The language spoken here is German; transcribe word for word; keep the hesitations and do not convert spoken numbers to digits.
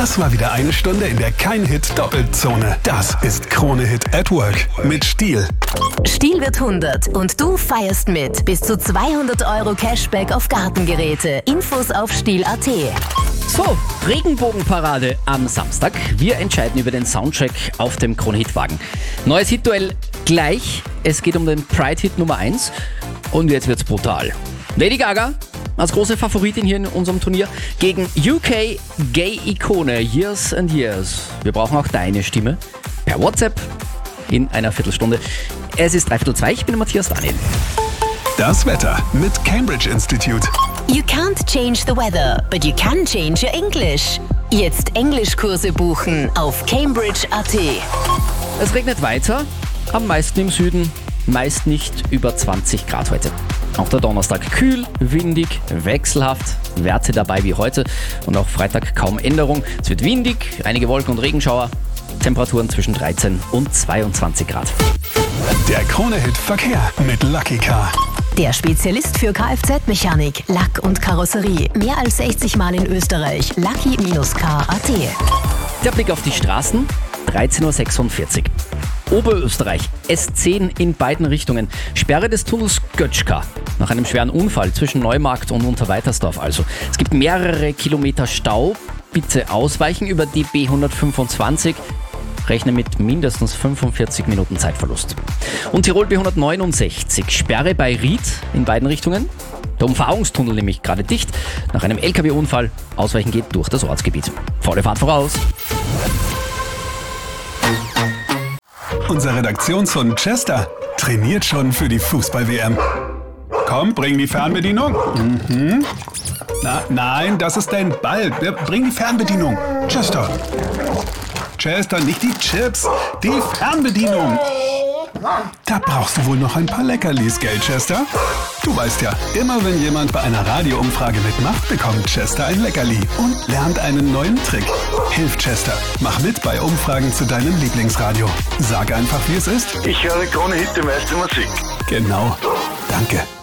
Das war wieder eine Stunde in der Kein-Hit-Doppelzone. Das ist Krone Hit at Work mit Stiel. Stiel wird hundert und du feierst mit. Bis zu zweihundert Euro Cashback auf Gartengeräte. Infos auf stiel punkt at. So, Regenbogenparade am Samstag. Wir entscheiden über den Soundcheck auf dem Krone-Hit-Wagen. Neues Hitduell gleich. Es geht um den Pride-Hit Nummer eins. Und jetzt wird's brutal. Lady Gaga als große Favoritin hier in unserem Turnier gegen U K Gay-Ikone Years and Years. Wir brauchen auch deine Stimme per WhatsApp in einer Viertelstunde. Es ist dreiviertel zwei, ich bin Matthias Daniel. Das Wetter mit Cambridge Institute. You can't change the weather, but you can change your English. Jetzt Englischkurse buchen auf cambridge punkt at. Es regnet weiter, am meisten im Süden, meist nicht über zwanzig Grad heute. Auch der Donnerstag kühl, windig, wechselhaft, Werte dabei wie heute und auch Freitag kaum Änderung. Es wird windig, einige Wolken und Regenschauer, Temperaturen zwischen dreizehn und zweiundzwanzig Grad. Der Krone-Hit Verkehr mit Lucky Car. Der Spezialist für Kfz-Mechanik, Lack und Karosserie. Mehr als sechzig Mal in Österreich. lucky Bindestrich car punkt at. Der Blick auf die Straßen, dreizehn Uhr sechsundvierzig. Oberösterreich, S zehn in beiden Richtungen. Sperre des Tunnels Götschka. Nach einem schweren Unfall zwischen Neumarkt und Unterweitersdorf also. Es gibt mehrere Kilometer Stau. Bitte ausweichen über die B hundertfünfundzwanzig. Rechne mit mindestens fünfundvierzig Minuten Zeitverlust. Und Tirol B hundertneunundsechzig. Sperre bei Ried in beiden Richtungen. Der Umfahrungstunnel nämlich gerade dicht. Nach einem L K W-Unfall. Ausweichen geht durch das Ortsgebiet. Volle Fahrt voraus. Unser Redaktionshund Chester trainiert schon für die Fußball-W M. Komm, bring die Fernbedienung. Mhm. Na, nein, das ist dein Ball. Bring die Fernbedienung. Chester. Chester, nicht die Chips, die Fernbedienung. Da brauchst du wohl noch ein paar Leckerlis, gell, Chester? Du weißt ja, immer wenn jemand bei einer Radioumfrage mitmacht, bekommt Chester ein Leckerli und lernt einen neuen Trick. Hilf Chester, mach mit bei Umfragen zu deinem Lieblingsradio. Sag einfach, wie es ist. Ich höre Krone Hit, die meiste Musik. Genau. Danke.